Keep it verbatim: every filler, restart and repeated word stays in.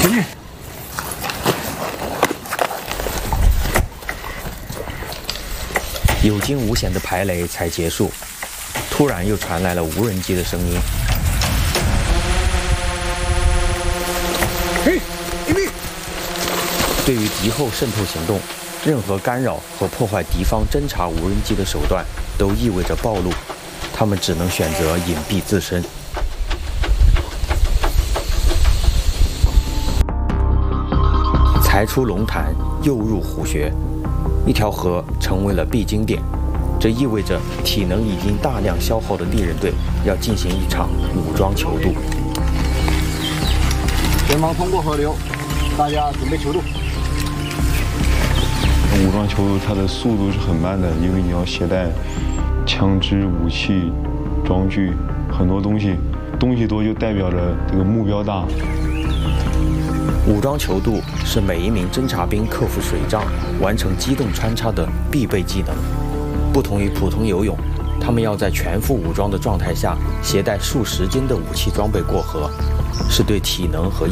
有惊无险的排雷才结束，突然又传来了无人机的声音。 嘿，一米。 对于敌后渗透行动，任何干扰和破坏敌方侦察无人机的手段，都意味着暴露。他们只能选择隐蔽自身。才出龙潭，又入虎穴，一条河成为了必经点。这意味着体能已经大量消耗的猎人队要进行一场武装泅渡。 前方通过河流，大家准备泅渡。 武装泅渡它的速度是很慢的，因为你要携带枪支、武器、装具很多东西，东西多就代表着这个目标大。 武装泅渡是每一名侦察兵克服水障、完成机动穿插的必备技能。不同于普通游泳，他们要在全副武装的状态下携带数十斤的武器装备过河，是对体能和